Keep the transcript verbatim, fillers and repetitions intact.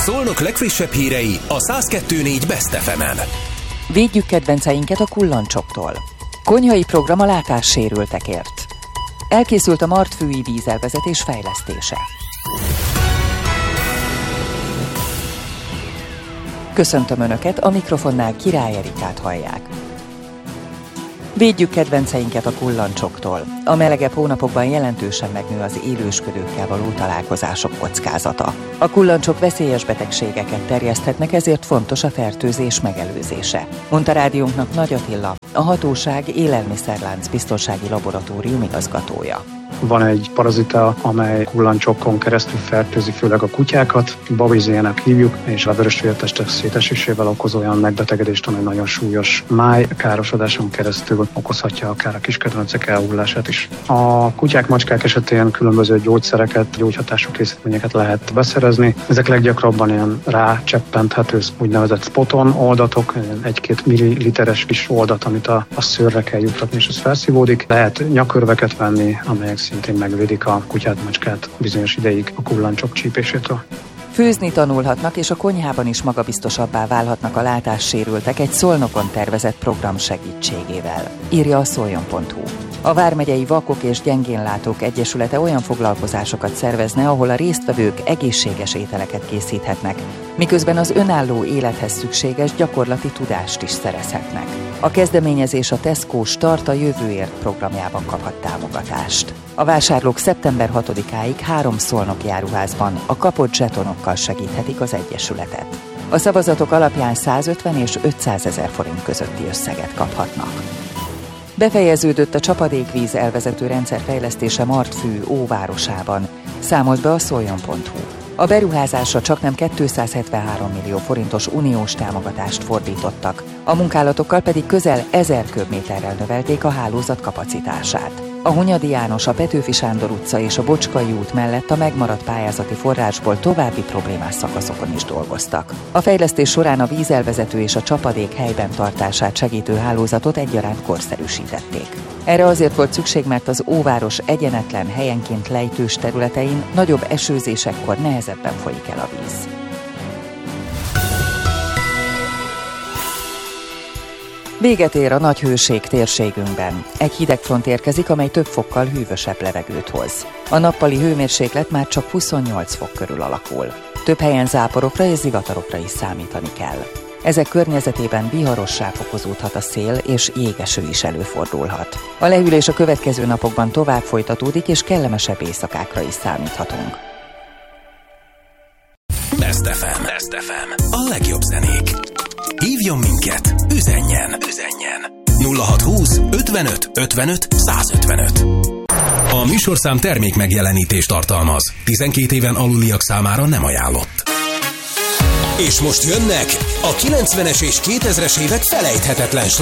Szolnok legfrissebb hírei a száz kettő négy Best ef emen. Védjük kedvenceinket a kullancsoktól. Konyhai program a látássérültekért. Elkészült a Martfői vízelvezetés fejlesztése. Köszöntöm Önöket, a mikrofonnál Király Erikát hallják. Védjük kedvenceinket a kullancsoktól. A melegebb hónapokban jelentősen megnő az élősködőkkel való találkozások kockázata. A kullancsok veszélyes betegségeket terjeszthetnek, ezért fontos a fertőzés megelőzése, mondta rádiónknak Nagy Attila, a hatóság élelmiszerlánc biztonsági laboratórium igazgatója. Van egy parazita, amely kullancsokon keresztül fertőzi főleg a kutyákat, babizének hívjuk, és a vörösvértestek szétesésével okoz olyan megbetegedést, amely nagyon súlyos májkárosodáson keresztül okozhatja akár a kiskedvencek elhullását is. A kutyák, macskák esetén különböző gyógyszereket, gyógyhatású készítményeket lehet beszerezni. Ezek leggyakrabban ilyen rácseppenthető úgynevezett spoton oldatok, egy-két milliliteres kis oldat, amit a, a szőrre kell juttatni, és ez felszívódik. Lehet nyakörveket venni, amelyek szintén megvédik a kutyát, macskát bizonyos ideig a kullancsok csípésétől. Főzni tanulhatnak, és a konyhában is magabiztosabbá válhatnak a látássérültek egy Szolnokon tervezett program segítségével, írja a szoljon pont hu. A Vármegyei Vakok és Gyengénlátók Egyesülete olyan foglalkozásokat szervezne, ahol a résztvevők egészséges ételeket készíthetnek, miközben az önálló élethez szükséges gyakorlati tudást is szerezhetnek. A kezdeményezés a Tesco Start a Jövőért programjában kaphat támogatást. A vásárlók szeptember hatodikáig három szolnoki áruházban a kapott zsetonokkal segíthetik az egyesületet. A szavazatok alapján százötven és ötszázezer forint közötti összeget kaphatnak. Befejeződött a csapadékvíz elvezető rendszer fejlesztése Martfő óvárosában, számolt be a szoljon pont hu. A beruházásra csaknem kétszázhetvenhárom millió forintos uniós támogatást fordítottak, a munkálatokkal pedig közel ezer köbméterrel növelték a hálózat kapacitását. A Hunyadi János, a Petőfi Sándor utca és a Bocskai út mellett a megmaradt pályázati forrásból további problémás szakaszokon is dolgoztak. A fejlesztés során a vízelvezető és a csapadék helyben tartását segítő hálózatot egyaránt korszerűsítették. Erre azért volt szükség, mert az óváros egyenetlen, helyenként lejtős területein nagyobb esőzésekkor nehezebben folyik el a víz. Véget ér a nagy hőség térségünkben. Egy hidegfront érkezik, amely több fokkal hűvösebb levegőt hoz. A nappali hőmérséklet már csak huszonnyolc fok körül alakul. Több helyen záporokra és zivatarokra is számítani kell. Ezek környezetében viharossá fokozódhat a szél, és jégeső is előfordulhat. A lehűlés a következő napokban tovább folytatódik, és kellemesebb éjszakákra is számíthatunk. Best ef em. Best ef em. A legjobb zenék. Hívjon minket, üzenjen, üzenjen. nulla hat húsz ötvenöt ötvenöt százötvenöt. A műsorszám termék megjelenítést tartalmaz. tizenkét éven aluliak számára nem ajánlott. És most jönnek a kilencvenes és kétezres évek felejthetetlen